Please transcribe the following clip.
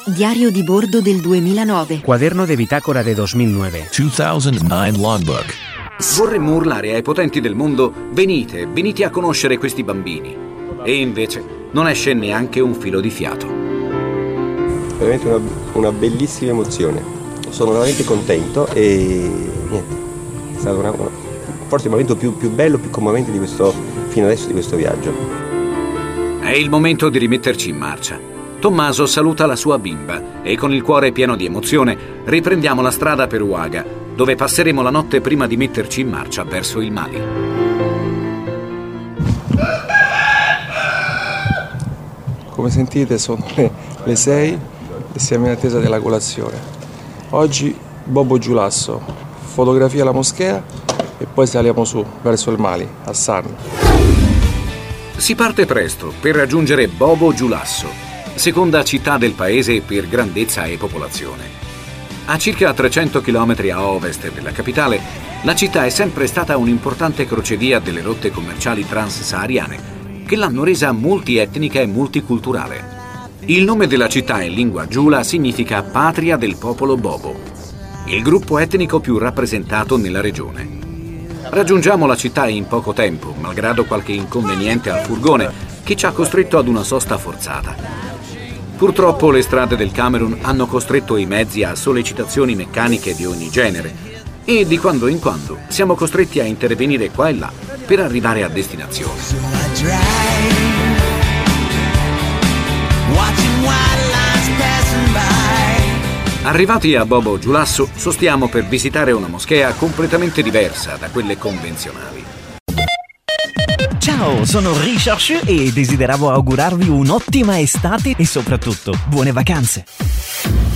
Diario di bordo del 2009. Cuaderno de bitácora de 2009. 2009 logbook. Vorremmo urlare ai potenti del mondo: venite a conoscere questi bambini. E invece non esce neanche un filo di fiato. Veramente una bellissima emozione. Sono veramente contento e niente, è stato forse il momento più bello, più commovente fino adesso di questo viaggio. È il momento di rimetterci in marcia. Tommaso saluta la sua bimba e con il cuore pieno di emozione riprendiamo la strada per Uaga, dove passeremo la notte prima di metterci in marcia verso il Mali. Come sentite sono le 6 e siamo in attesa della colazione. Oggi Bobo Giulasso, fotografia alla moschea e poi saliamo su verso il Mali, a San. Si parte presto per raggiungere Bobo Giulasso, seconda città del paese per grandezza e popolazione. A circa 300 km a ovest della capitale, la città è sempre stata un'importante crocevia delle rotte commerciali transsahariane, che l'hanno resa multietnica e multiculturale. Il nome della città in lingua giula significa patria del popolo Bobo, il gruppo etnico più rappresentato nella regione. Raggiungiamo la città in poco tempo, malgrado qualche inconveniente al furgone che ci ha costretto ad una sosta forzata. Purtroppo le strade del Camerun hanno costretto i mezzi a sollecitazioni meccaniche di ogni genere e di quando in quando siamo costretti a intervenire qua e là per arrivare a destinazione. Arrivati a Bobo Giulasso, sostiamo per visitare una moschea completamente diversa da quelle convenzionali. Ciao, sono Richard Chu e desideravo augurarvi un'ottima estate e soprattutto buone vacanze.